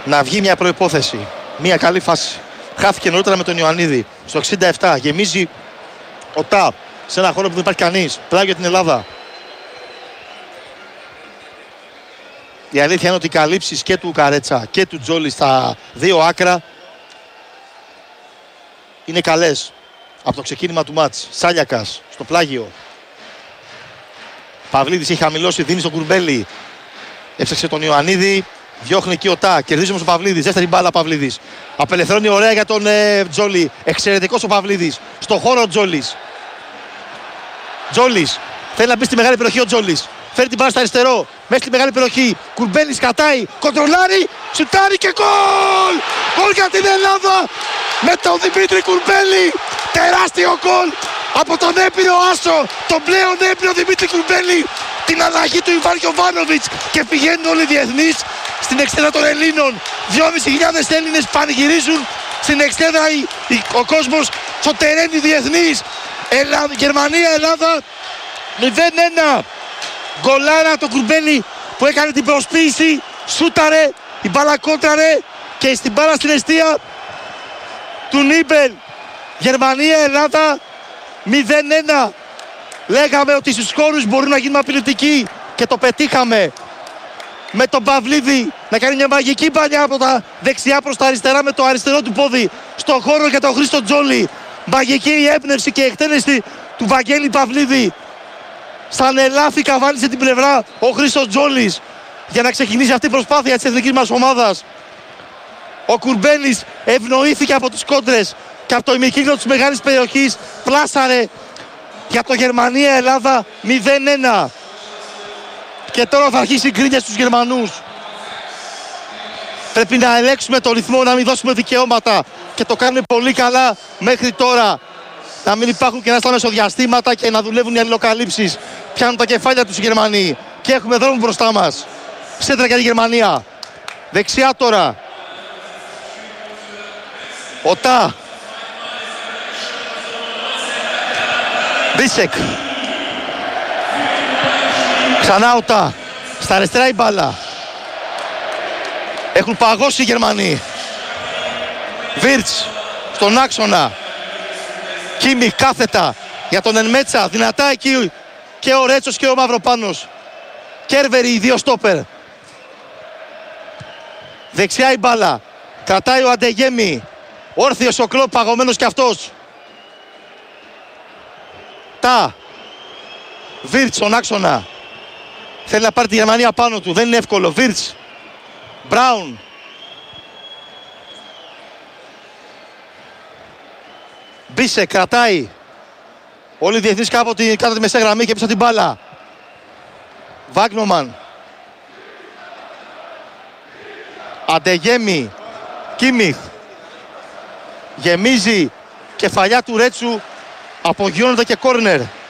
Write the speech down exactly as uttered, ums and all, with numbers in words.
να βγει μια προϋπόθεση. Μια καλή φάση. Χάθηκε νωρίτερα με τον Ιωαννίδη. Στο εξήντα επτά γεμίζει ο Τά σε ένα χώρο που δεν υπάρχει κανείς. Πλάγιο για την Ελλάδα. Η αλήθεια είναι ότι οι καλύψεις και του Καρέτσα και του Τζόλι στα δύο άκρα είναι καλές. Από το ξεκίνημα του μάτς. Σάλιακας στο πλάγιο. Παυλίδης έχει χαμηλώσει, δίνει στον Κουρμπέλη. Έψαξε τον Ιωαννίδη. Διώχνει εκεί ο Τά. Κερδίζει όμως ο Παυλίδης. Δεύτερη μπάλα Παυλίδης. Απελευθερώνει ωραία για τον ε, Τζόλι. Εξαιρετικός ο Παυλίδης. Στο χώρο ο Τζόλις. Τζόλις. Θέλει να μπει στη μεγάλη περιοχή ο Τζόλις. Φέρει την μπάλα στο αριστερό. Μέσα στη μεγάλη περιοχή. Κουρμπέλης κατάει. Κοντρολάρει. Σουτάρει και γκολ! Γκολ για την Ελλάδα. Με τον Δημήτρη Κουρμπέλη. Τεράστιο γκολ από τον έπειρο άσο. Τον πλέον έπειρο Δημήτρη Κουρμπέλη. Την αλλαγή του Ιβάν Γιοβάνοβιτς. Και πηγαίνουν όλοι οι διεθνείς στην εξέδρα των Ελλήνων. δυόμισι χιλιάδες Έλληνες πανηγυρίζουν στην εξέδρα. Ο κόσμος στο τερένι διεθνής. Ελλάδα, Γερμανία, Ελλάδα μηδέν ένα. Γκολάρα το Κουρμπέλη που έκανε την προσποίηση. Σούταρε, η μπάλα κόντραρε και στην μπάλα στην αιστεία του Νίμπελ. Γερμανία, Ελλάδα μηδέν ένα. Λέγαμε ότι στους χώρους μπορούν να γίνουμε απειλητικοί και το πετύχαμε. Με τον Παυλίδη να κάνει μια μαγική μπανιά από τα δεξιά προς τα αριστερά με το αριστερό του πόδι στον χώρο για τον Χρήστο Τζόλι. Μαγική η έμπνευση και η εκτέλεση του Βαγγέλη Παυλίδη. Σαν ελάφι καβάλισε την πλευρά ο Χρήστος Τζόλις για να ξεκινήσει αυτή η προσπάθεια της εθνικής μας ομάδας. Ο Κουρμπέλης ευνοήθηκε από τις κόντρες και από το ημικύκλο της μεγάλης περιοχής πλάσαρε για το Γερμανία-Ελλάδα μηδέν ένα. Και τώρα θα αρχίσει η γκρίνια στους Γερμανούς. Πρέπει να ελέγξουμε το ρυθμό, να μην δώσουμε δικαιώματα και το κάνουμε πολύ καλά μέχρι τώρα. Να μην υπάρχουν κενά στα μεσοδιαστήματα και να δουλεύουν οι αλληλοκαλύψεις. Πιάνουν τα κεφάλια τους οι Γερμανοί και έχουμε δρόμο μπροστά μας. Σέντρα για τη Γερμανία. Δεξιά τώρα. Ο Τά. Μπίσεκ. Ξανά ο Τά. Στα αριστερά η μπάλα. Έχουν παγώσει οι Γερμανοί. Βίρτς στον άξονα. Κίμιχ κάθετα για τον Ενμέτσα. Δυνατά εκεί και ο Ρέτσος και ο Μαυροπάνος. Κέρβερι οι δύο στόπερ. Δεξιά η μπάλα. Κρατάει ο Αντεγέμι. Όρθιος ο Κλόπ, παγωμένος κι αυτός. Τά. Βίρτς στον άξονα. Θέλει να πάρει τη Γερμανία πάνω του. Δεν είναι εύκολο. Βίρτς. Μπράουν. Μπίσε, κρατάει. Όλοι οι διεθνείς κάποτε κάτω τη μεσαία γραμμή και πίσω την μπάλα. Βάγνομαν. Αντεγέμι. Κίμιχ. Γεμίζει. Κεφαλιά του Ρέτσου. Απογειώνεται και κόρνερ.